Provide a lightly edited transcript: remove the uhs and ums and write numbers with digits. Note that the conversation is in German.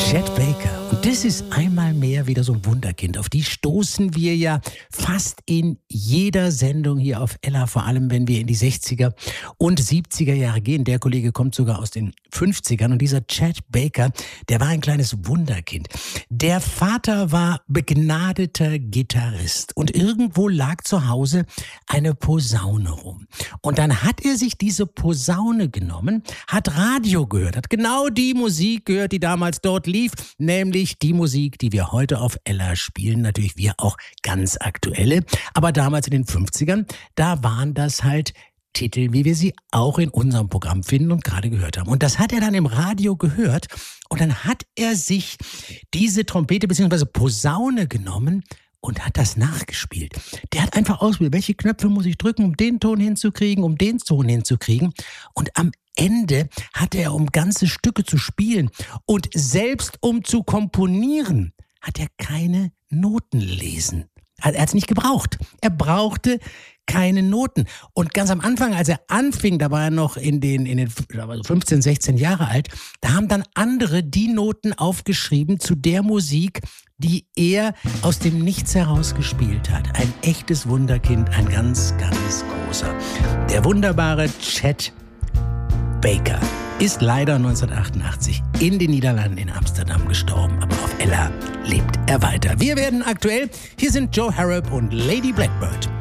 Chet Baker. Und das ist einmal mehr wieder so ein Wunderkind. Auf die stoßen wir ja fast in jeder Sendung hier auf Ella, vor allem wenn wir in die 60er und 70er Jahre gehen. Der Kollege kommt sogar aus den 50ern und dieser Chet Baker, der war ein kleines Wunderkind. Der Vater war begnadeter Gitarrist und irgendwo lag zu Hause eine Posaune rum. Und dann hat er sich diese Posaune genommen, hat Radio gehört, hat genau die Musik gehört, die damals dort lief, nämlich die Musik, die wir heute auf Ella spielen, natürlich wir auch ganz aktuelle, aber damals in den 50ern, da waren das halt Titel, wie wir sie auch in unserem Programm finden und gerade gehört haben. Und das hat er dann im Radio gehört und dann hat er sich diese Trompete bzw. Posaune genommen und hat das nachgespielt. Der hat einfach ausprobiert, welche Knöpfe muss ich drücken, um den Ton hinzukriegen, um den Ton hinzukriegen. Und am Ende hatte er, um ganze Stücke zu spielen und selbst um zu komponieren, hat er keine Noten lesen. Er hat es nicht gebraucht. Er brauchte keine Noten. Und ganz am Anfang, als er anfing, da war er noch in den 15, 16 Jahre alt, da haben dann andere die Noten aufgeschrieben zu der Musik, die er aus dem Nichts heraus gespielt hat. Ein echtes Wunderkind, ein ganz, ganz großer. Der wunderbare Chet Baker ist leider 1988 in den Niederlanden in Amsterdam gestorben, aber auf Ella lebt er weiter. Wir werden aktuell, hier sind Joe Harrop und Lady Blackbird.